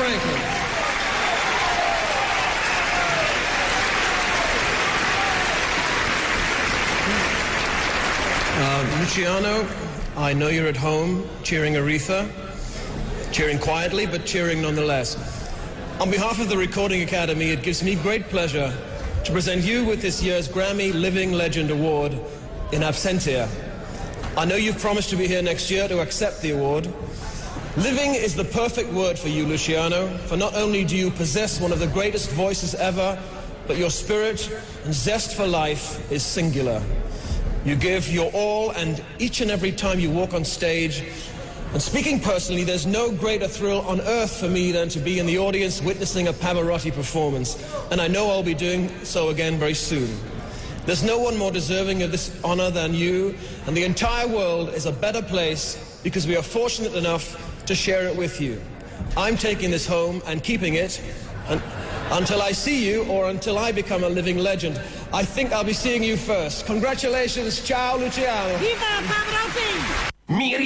Franklin. Luciano, I know you're at home cheering Aretha, cheering quietly, but cheering nonetheless. On behalf of the Recording Academy, it gives me great pleasure to present you with this year's Grammy Living Legend Award in absentia. I know you've promised to be here next year to accept the award. Living is the perfect word for you, Luciano, for not only do you possess one of the greatest voices ever, but your spirit and zest for life is singular. You give your all, and each and every time you walk on stage. And speaking personally, there's no greater thrill on earth for me than to be in the audience witnessing a Pavarotti performance. And I know I'll be doing so again very soon. There's no one more deserving of this honor than you, and the entire world is a better place because we are fortunate enough to share it with you. I'm taking this home and keeping it until I see you or until I become a living legend. I think I'll be seeing you first. Congratulations, ciao Luciano. Viva Pavarotti!